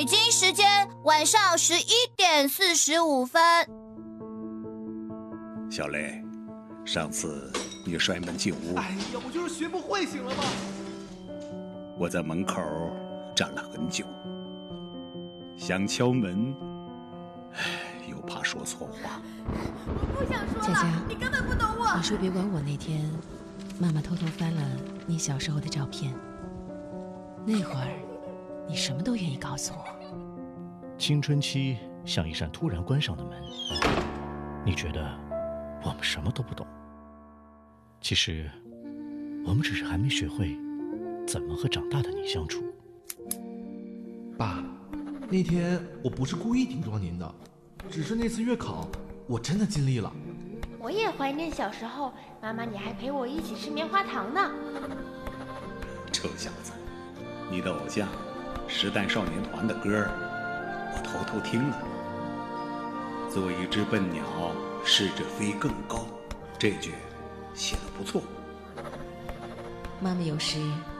北京时间晚上11:45。 小雷，上次你摔门进屋， 哎呀，我就是学不会，醒了吗？ 我在门口站了很久，想敲门，又怕说错话。 我不想说了， 佳佳， 你根本不懂我。 你说别管我那天，妈妈偷偷翻了你小时候的照片，那会儿你什么都愿意告诉我。 青春期像一扇突然关上的门，你觉得我们什么都不懂，其实我们只是还没学会怎么和长大的你相处。 爸，那天我不是故意顶撞您的，只是那次月考我真的尽力了。 我也怀念小时候，妈妈你还陪我一起吃棉花糖呢。 臭小子，你的偶像时代少年团的歌我偷偷听了。做一只笨鸟，试着飞更高，这句写得不错。 妈妈有时